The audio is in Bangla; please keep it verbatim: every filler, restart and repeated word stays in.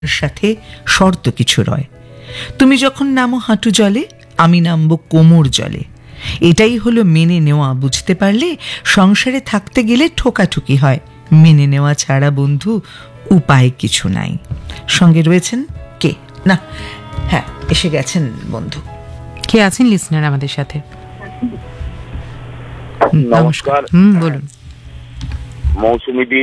সাথে শর্ত কিছু রয়। তুমি যখন নামো হাঁটু জলে, আমি নামবো কোমর জলে। এটাই হলো মেনে নেওয়া। বুঝতে পারলে সংসারে থাকতে গেলে ঠোকাঠুকি হয়, মেনে নেওয়া ছাড়া বন্ধু উপায় কিছু নাই। সঙ্গে রয়েছেন কে না হ্যাঁ এসে গেছেন বন্ধু। কে আছেন লিসনার আমাদের সাথে? নমস্কার। হুম বলুন। মৌসুমী দি